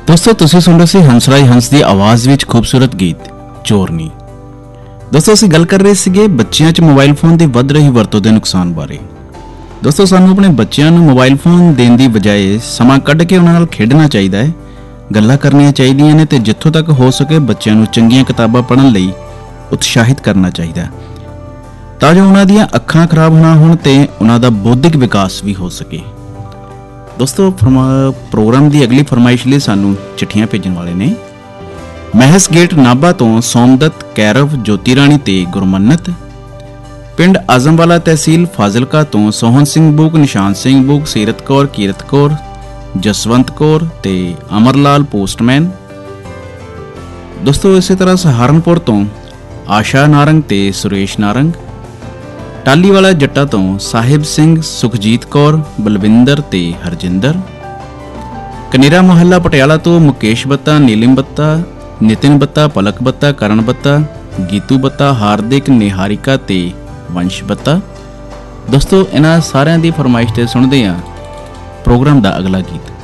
दोस्तों तुसीं सुन रहे सी हंसराज हंस ਦੀ ਆਵਾਜ਼ ਵਿੱਚ ਖੂਬਸੂਰਤ ਗੀਤ ਚੋਰਨੀ। ਦੋਸਤੋ ਅਸੀਂ ਗੱਲ ਕਰ ਰਹੇ ਸੀਗੇ ਬੱਚਿਆਂ 'ਚ ਮੋਬਾਈਲ ਫੋਨ ਦੀ ਵੱਧ ਰਹੀ ਵਰਤੋਂ ਦੇ ਨੁਕਸਾਨ ਬਾਰੇ। ਦੋਸਤੋ ਸਾਨੂੰ ਆਪਣੇ ਬੱਚਿਆਂ ਨੂੰ ਮੋਬਾਈਲ ਫੋਨ ਦੇਣ ਦੀ ਬਜਾਏ ਸਮਾਂ ਕੱਢ ਕੇ ਉਹਨਾਂ ਨਾਲ ਖੇਡਣਾ ਚਾਹੀਦਾ ਹੈ, ਗੱਲਾਂ ਕਰਨੀਆਂ ਚਾਹੀਦੀਆਂ ਨੇ ਤੇ ਜਿੱਥੋਂ ਤੱਕ ਹੋ ਸਕੇ ਬੱਚਿਆਂ ਨੂੰ ਚੰਗੀਆਂ ਕਿਤਾਬਾਂ ਪੜ੍ਹਨ ਲਈ ਉਤਸ਼ਾਹਿਤ ਕਰਨਾ ਚਾਹੀਦਾ ਤਾਂ ਜੋ ਉਹਨਾਂ ਦੀਆਂ ਅੱਖਾਂ ਖਰਾਬ ਨਾ ਹੋਣ ਤੇ ਉਹਨਾਂ ਦਾ ਬੌਧਿਕ ਵਿਕਾਸ ਵੀ ਹੋ ਸਕੇ। दोस्तों प्रोग्राम की अगली फरमाइश लिए सानू चिट्ठियां भेजन वाले ने महस गेट नाभा तो सोमदत्त, कैरव, ज्योति राणी ते गुरमन्नत। पिंड आजमवाला तहसील फाजिलका तो सोहन सिंह बूक, निशान सिंह बूक, सीरत कौर, कीरत कौर, जसवंत कौर ते अमरलाल पोस्टमैन। दोस्तों इस तरह सहारनपुर तो आशा नारंग ते सुरेश नारंग। टाली वाला जट्टा तो साहिब सिंह, सुखजीत कौर, बलविंदर ते हरजिंदर। कनेरा मोहल्ला पटियाला तो मुकेश बत्ता, नीलिम बत्ता, नितिन बत्ता, पलक बत्ता, करण बत्ता, गीतू बत्ता, हार्दिक, निहारिका ते वंश बत्ता। दोस्तों इन्हां सारिਆਂ ਦੀ फरमाइश ते सुनदे हां प्रोग्राम दा अगला गीत।